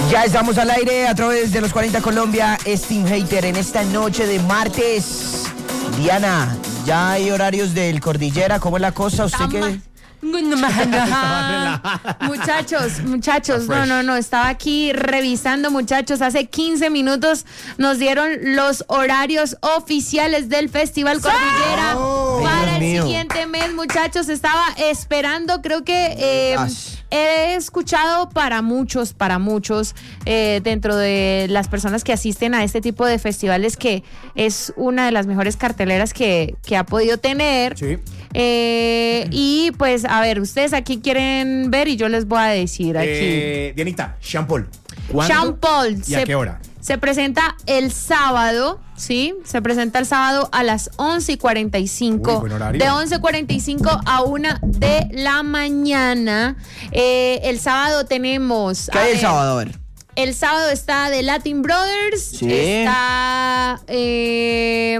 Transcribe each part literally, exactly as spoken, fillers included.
Ya estamos al aire a través de los cuarenta Colombia, Steam Hater, en esta noche de martes. Diana, ¿ya hay horarios del Cordillera? ¿Cómo es la cosa? ¿Usted qué...? Muchachos, muchachos, no, no, no, estaba aquí revisando, muchachos, hace quince minutos nos dieron los horarios oficiales del Festival Cordillera oh, para el mío. siguiente mes, muchachos, estaba esperando, creo que eh, he escuchado para muchos, para muchos, eh, dentro de las personas que asisten a este tipo de festivales, que es una de las mejores carteleras que, que ha podido tener. Sí. Eh, y pues, a ver, ustedes aquí quieren ver y yo les voy a decir aquí. Eh, Dianita, Sean Paul. Sean Paul. ¿Y se, a qué hora? Se presenta el sábado, ¿sí? Se presenta el sábado a las once y cuarenta y cinco. Uy, buen horario. De once y cuarenta y cinco a una de la mañana. Eh, el sábado tenemos... ¿Qué hay el sábado? A ver. El sábado está The Latin Brothers. Sí. Está eh,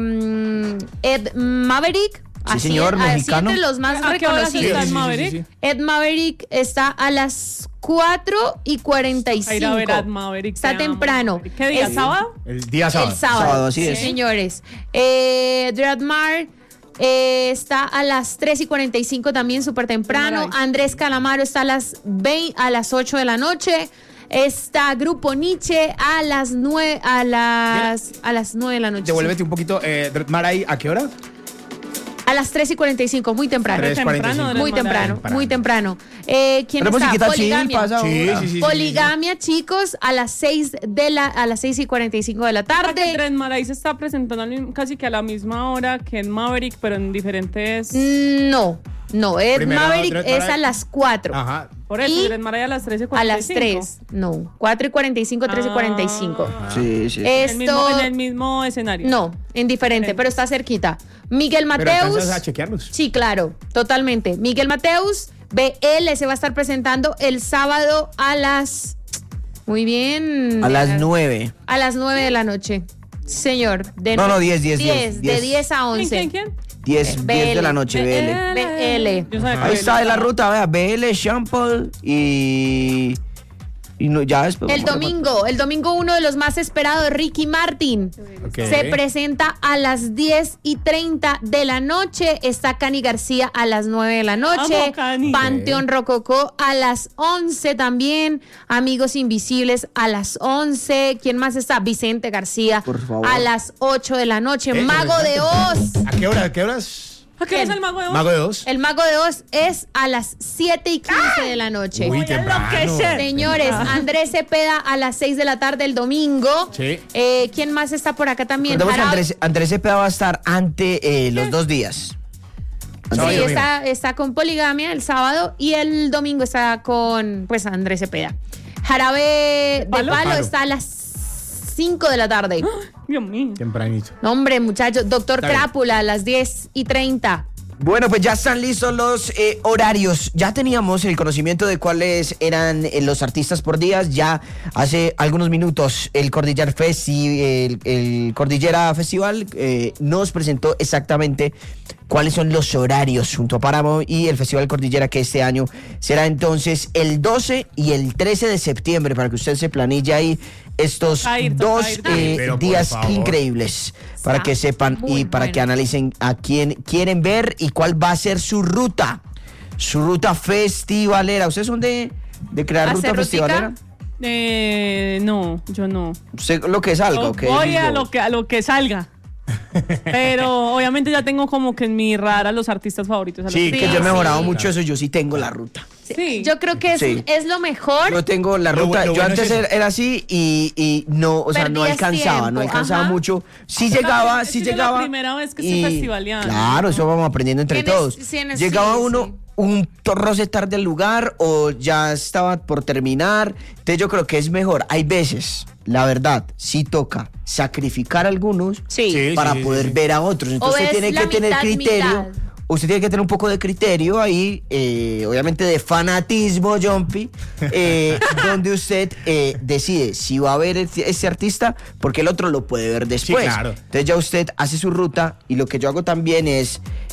Ed Maverick. Sí, así, señor, así mexicano. Entre los más reconocidos. Sí, sí, sí, sí, sí. Ed Maverick está a las cuatro y cuarenta y cinco. A ir a ver a Ed Maverick. Está temprano. Maverick. ¿Qué día? Es, ¿Sábado? El día sábado. El sábado, sábado sí, sí, es. señores. Eh, Dreadmar eh, está a las tres y cuarenta y cinco también, súper temprano. Andrés Calamaro está a las, veinte, a las ocho de la noche. Está Grupo Nietzsche a las nueve, a las, a las nueve de la noche. Devuélvete sí. un poquito. Eh, Dreadmar, ¿a qué hora? A las tres y cuarenta y cinco, muy temprano. tres, temprano muy temprano, temprano, muy temprano. Eh, ¿Quién Pero está? Poligamia. Sí, sí, sí, Poligamia, sí, sí. chicos, a las seis de la, a las seis y cuarenta y cinco de la tarde. Dreadmar ahí se está presentando casi que a la misma hora que en Maverick, pero en diferentes. No, no, Ed Primero, Maverick Dreadmar es a las cuatro. Ajá. Por eso, Dreadmar ahí a las tres y cuarenta y cinco. A las tres, no, cuatro y cuarenta y cinco, tres y cuarenta y cinco. Ah. Sí, sí. Esto, el mismo, en el mismo escenario. No, en diferente, pero está cerquita. Miguel Mateus. ¿Pero a chequearlos? Sí, claro, totalmente. Miguel Mateus, B L se va a estar presentando el sábado a las... Muy bien. A las nueve. A las nueve de la noche. Señor. De no, no, diez, diez, diez. De diez a once. ¿Quién, quién, quién? diez, diez de la noche, B L. B L. Ahí está en la ruta, vea, B L, Sean Paul y... Y no, ya después el domingo, el domingo uno de los más esperados, Ricky Martin. Okay. Se presenta a las diez y treinta de la noche. Está Cani García a las nueve de la noche. Amo, Panteón Rococó a las once también. Amigos Invisibles a las once. ¿Quién más está? Vicente García Por favor. a las ocho de la noche. ¿Eh? Mago de Oz. ¿A qué hora? ¿A qué horas? ¿A qué hora es el Mago de Oz? Mago de Oz. El Mago de Oz es a las siete y quince de la noche. Uy, temprano. Señores, Andrés Cepeda a las seis de la tarde el domingo. Sí. Eh, ¿Quién más está por acá también? Andrés, Andrés Cepeda va a estar ante eh, los dos días. Sí, está, está con Poligamia el sábado y el domingo está con pues Andrés Cepeda. Jarabe de Palo, Palo está a las cinco de la tarde. Dios mío. Tempranito. No, hombre, muchachos. Doctor Crápula a las diez y treinta. Bueno, pues ya están listos los eh, horarios. Ya teníamos el conocimiento de cuáles eran eh, los artistas por días. Ya hace algunos minutos el Cordillera Festi, el, el Cordillera Festival eh, nos presentó exactamente cuáles son los horarios junto a Páramo y el Festival Cordillera, que este año será entonces el doce y el trece de septiembre, para que usted se planille ahí estos ir, dos eh, días increíbles, para que sepan y para bueno. que analicen a quién quieren ver y cuál va a ser su ruta, su ruta festivalera. ¿Ustedes son de, de crear ruta festivalera? Eh, no, yo no. ¿Usted lo que salga o qué? Voy a lo que, a lo que salga. Pero obviamente ya tengo como que en mi radar a los artistas favoritos. A los sí, que yo he mejorado sí. mucho eso. Yo sí tengo la ruta. Sí. Yo creo que es, sí. es lo mejor. Yo tengo la ruta. Lo, lo yo bueno antes es era así y, y no, o sea, Perdías no alcanzaba, tiempo. no alcanzaba Ajá. mucho. Sí llegaba, sí llegaba. Es la primera vez que y, estoy festivaleando. Claro, eso vamos aprendiendo entre ¿Tienes, todos. tienes, llegaba sí, uno. Sí. un roce tarde al lugar o ya estaba por terminar. Entonces yo creo que es mejor. Hay veces, la verdad, sí toca sacrificar a algunos sí. Sí, para sí, poder sí, sí. ver a otros. Entonces usted tiene que tener mitad, criterio. Mitad. Usted tiene que tener un poco de criterio ahí, eh, obviamente de fanatismo, Jumpy, eh, donde usted eh, decide si va a ver ese artista, porque el otro lo puede ver después. Sí, claro. Entonces ya usted hace su ruta y lo que yo hago también es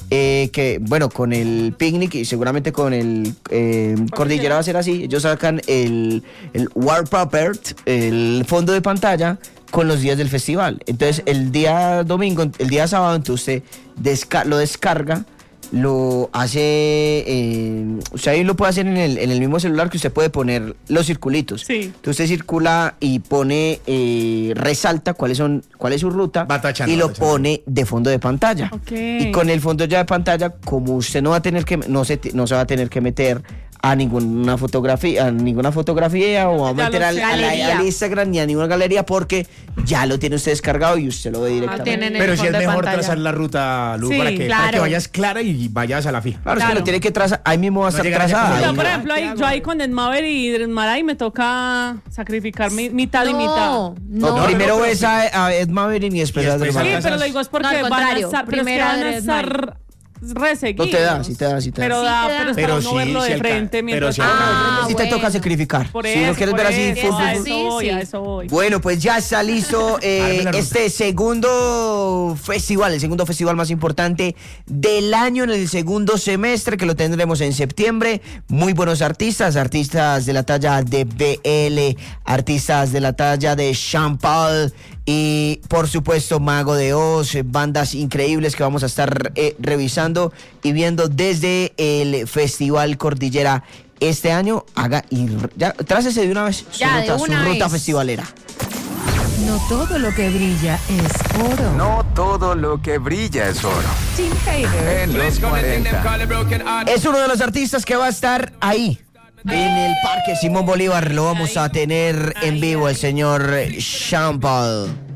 eh, que bueno, con el picnic y seguramente con el eh, Cordillera va a ser así. Ellos sacan el, el wallpaper, el fondo de pantalla con los días del festival. Entonces el día domingo, el día sábado, entonces usted desca- lo descarga, lo hace, eh, usted ahí lo puede hacer en el, en el mismo celular, que usted puede poner los circulitos. Sí. Entonces usted circula y pone, eh, resalta cuáles son, cuál es su ruta, Va tachando, y lo va tachando. pone de fondo de pantalla. Ok. Y con el fondo ya de pantalla, como usted no va a tener que, no se, no se va a tener que meter a ninguna fotografía, a ninguna fotografía o a Ya meter lo al, sé. a la- Galería. al Instagram ni a ninguna galería, porque ya lo tiene usted descargado y usted lo ve directamente. tienen el Pero si es fondo de mejor pantalla. trazar la ruta, Lu, Sí, para, que, para claro. que vayas clara y vayas a la fija. Claro, es que Claro. lo tiene que trazar, ahí mismo va a No estar llegar a ese trazada. punto. Yo, ahí. por ejemplo, ahí, yo ahí con el Maverick y el Maray me toca sacrificar mi, mitad y mitad. No, No, no. primero no, pero ves a, a Ed Maverick y después Y a después Ed Sí, Maverick. pero lo digo es porque No, al van a contrario, estar, pero es que primero van a Ed estar reseguidos. No te da, sí te da, sí te da. Pero, Sí da, te da. pero es Pero para sí, uno verlo sí de alca- frente pero mientras sí uno- Ah, Si te bueno. toca sacrificar. Por si eso, no quieres por ver así, eso, full, full, a full. eso voy, Sí, a sí. eso voy. Bueno, pues ya está listo eh, Arme la ruta. este segundo festival, el segundo festival más importante del año en el segundo semestre, que lo tendremos en septiembre. Muy buenos artistas, artistas de la talla de B L, artistas de la talla de Sean Paul y por supuesto Mago de Oz, eh, bandas increíbles que vamos a estar eh, revisando y viendo desde el Festival Cordillera este año. Haga y r- ya trácese de una vez su Ya, de ruta, su una ruta vez. festivalera. No todo lo que brilla es oro. No todo lo que brilla es oro. Tim Hader. En los cuarenta. Es uno de los artistas que va a estar ahí, en el Parque Simón Bolívar. Lo vamos a tener en vivo, el señor Sean Paul.